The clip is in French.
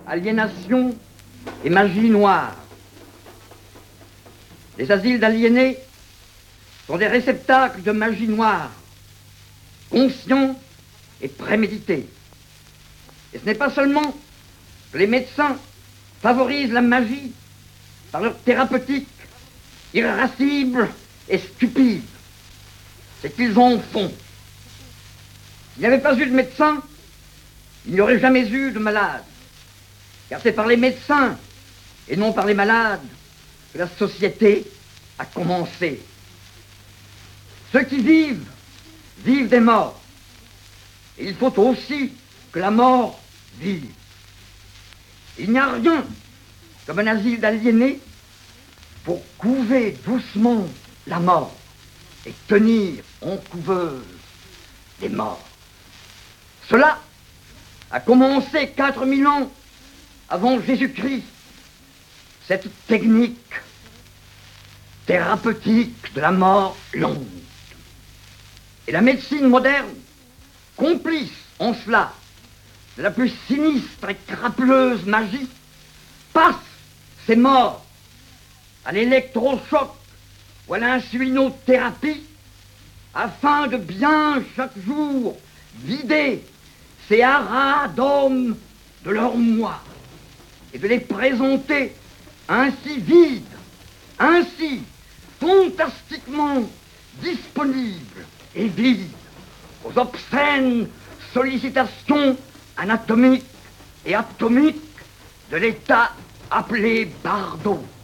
aliénation et magie noire. Les asiles d'aliénés sont des réceptacles de magie noire, conscients et prémédités. Et ce n'est pas seulement que les médecins favorisent la magie par leur thérapeutique irascible et stupide, c'est qu'ils en font. S'il n'y avait pas eu de médecins, il n'y aurait jamais eu de malades. Car c'est par les médecins et non par les malades que la société a commencé. Ceux qui vivent, vivent des morts. Et il faut aussi que la mort vive. Il n'y a rien comme un asile d'aliénés pour couver doucement la mort et tenir en couveuse les morts. Cela a commencé 4000 ans avant Jésus-Christ, cette technique thérapeutique de la mort lente. Et la médecine moderne, complice en cela de la plus sinistre et crapuleuse magie, passe ces morts à l'électrochoc ou à l'insulinothérapie afin de bien chaque jour vider ces haras d'hommes de leur moi et de les présenter ainsi vides, ainsi fantastiquement disponibles et vides aux obscènes sollicitations anatomiques et atomiques de l'état appelé bardo.